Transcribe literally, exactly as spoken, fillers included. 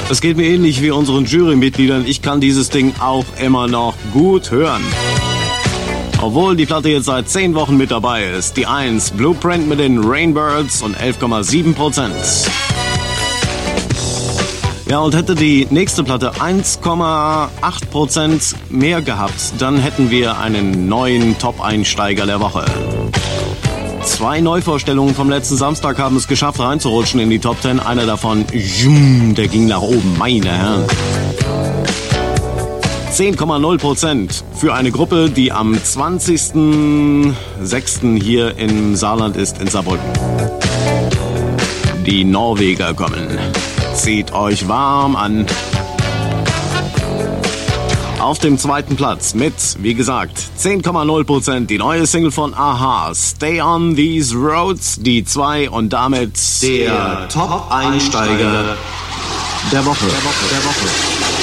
Es geht mir ähnlich wie unseren Jurymitgliedern. Ich kann dieses Ding auch immer noch gut hören. Obwohl die Platte jetzt seit zehn Wochen mit dabei ist. Die eins, Blueprint mit den Rainbirds und elf Komma sieben Prozent. Ja, und hätte die nächste Platte eins Komma acht Prozent mehr gehabt, dann hätten wir einen neuen Top-Einsteiger der Woche. Zwei Neuvorstellungen vom letzten Samstag haben es geschafft, reinzurutschen in die Top zehn. Einer davon, der ging nach oben, meine Herren. zehn Komma null Prozent für eine Gruppe, die am zwanzigsten sechsten hier im Saarland ist, in Saarbrücken. Die Norweger kommen. Zieht euch warm an. Auf dem zweiten Platz mit, wie gesagt, zehn Komma null Prozent die neue Single von a-ha, Stay on These Roads, die zwei und damit der Top-Einsteiger der Woche. Der Woche. Der Woche.